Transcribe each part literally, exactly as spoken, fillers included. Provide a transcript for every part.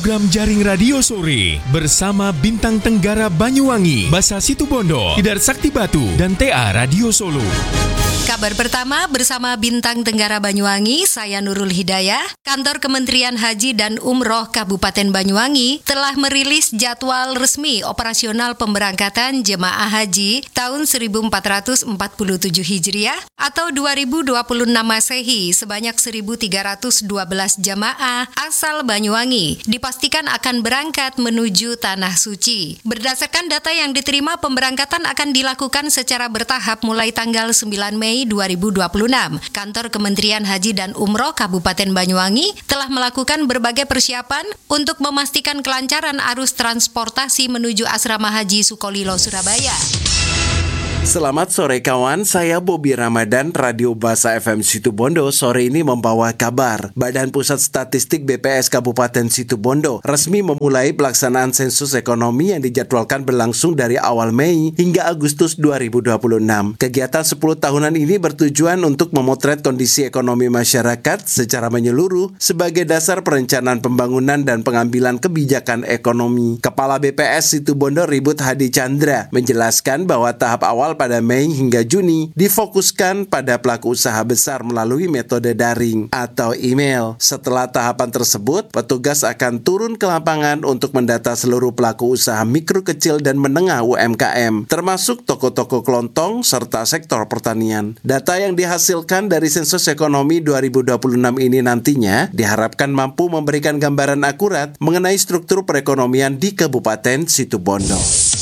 program Jaring Radio Sore bersama Bintang Tenggara Banyuwangi, Basa Situbondo, Tidar Sakti Batu, dan T A Radio Solo. Kabar pertama bersama Bintang Tenggara Banyuwangi, saya Nurul Hidayah. Kantor Kementerian Haji dan Umroh Kabupaten Banyuwangi telah merilis jadwal resmi operasional pemberangkatan jemaah haji tahun seribu empat ratus empat puluh tujuh Hijriah atau dua ribu dua puluh enam Masehi sebanyak seribu tiga ratus dua belas jamaah asal Banyuwangi dipastikan akan berangkat menuju Tanah Suci. Berdasarkan data yang diterima, pemberangkatan akan dilakukan secara bertahap mulai tanggal sembilan Mei dua ribu dua puluh enam. Kantor Kementerian Haji dan Umroh Kabupaten Banyuwangi telah melakukan berbagai persiapan untuk memastikan kelancaran arus transportasi menuju Asrama Haji Sukolilo, Surabaya. Selamat sore kawan, saya Bobby Ramadan, Radio Basa F M Situbondo. Sore ini membawa kabar. Badan Pusat Statistik B P S Kabupaten Situbondo resmi memulai pelaksanaan sensus ekonomi yang dijadwalkan berlangsung dari awal Mei hingga Agustus dua ribu dua puluh enam. Kegiatan sepuluh tahunan ini bertujuan untuk memotret kondisi ekonomi masyarakat secara menyeluruh sebagai dasar perencanaan pembangunan dan pengambilan kebijakan ekonomi. Kepala B P S Situbondo Ribut Hadi Chandra menjelaskan bahwa tahap awal pada Mei hingga Juni difokuskan pada pelaku usaha besar melalui metode daring atau email. Setelah tahapan tersebut, petugas akan turun ke lapangan untuk mendata seluruh pelaku usaha mikro, kecil, dan menengah U M K M, termasuk toko-toko kelontong serta sektor pertanian. Data yang dihasilkan dari sensus ekonomi dua ribu dua puluh enam ini nantinya diharapkan mampu memberikan gambaran akurat mengenai struktur perekonomian di Kabupaten Situbondo.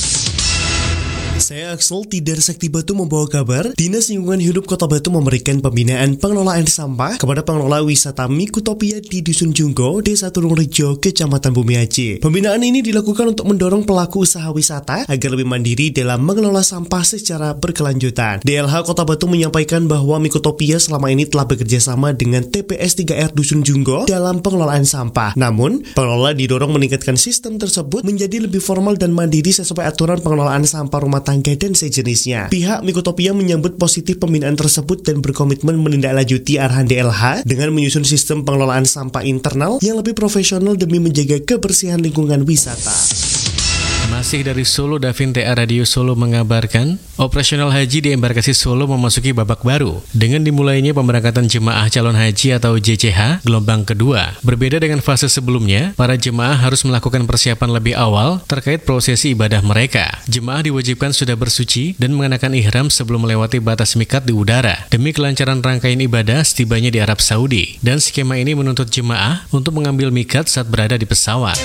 Saya Axel, Tidar Sakti Batu membawa kabar. Dinas Lingkungan Hidup Kota Batu memberikan pembinaan pengelolaan sampah kepada pengelola wisata Mikutopia di Dusun Junggo, Desa Turungrejo, Kecamatan Bumi Aceh. Pembinaan ini dilakukan untuk mendorong pelaku usaha wisata agar lebih mandiri dalam mengelola sampah secara berkelanjutan. D L H Kota Batu menyampaikan bahwa Mikutopia selama ini telah bekerja sama dengan T P S tiga R Dusun Junggo dalam pengelolaan sampah. Namun, pengelola didorong meningkatkan sistem tersebut menjadi lebih formal dan mandiri sesuai aturan pengelolaan sampah rumah tangga dan sejenisnya. Pihak Mikutopia menyambut positif pembinaan tersebut dan berkomitmen menindaklanjuti arahan D L H dengan menyusun sistem pengelolaan sampah internal yang lebih profesional demi menjaga kebersihan lingkungan wisata. Masih dari Solo, Davin T A Radio Solo mengabarkan, operasional haji di embarkasi Solo memasuki babak baru dengan dimulainya pemberangkatan jemaah calon haji atau J C H gelombang kedua. Berbeda dengan fase sebelumnya, para jemaah harus melakukan persiapan lebih awal terkait prosesi ibadah mereka. Jemaah diwajibkan sudah bersuci dan mengenakan ihram sebelum melewati batas mikat di udara demi kelancaran rangkaian ibadah setibanya di Arab Saudi. Dan skema ini menuntut jemaah untuk mengambil mikat saat berada di pesawat.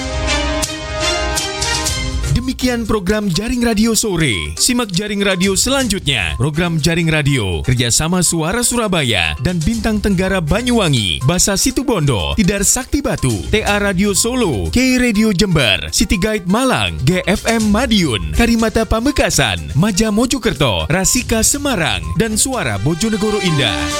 Demikian program Jaring Radio Sore. Simak Jaring Radio selanjutnya. Program Jaring Radio kerjasama Suara Surabaya dan Bintang Tenggara Banyuwangi, Basa Situbondo, Tidar Sakti Batu, T A Radio Solo, K Radio Jember, City Guide Malang, G F M Madiun, Karimata Pamekasan, Maja Mojokerto, Rasika Semarang, dan Suara Bojonegoro Indah.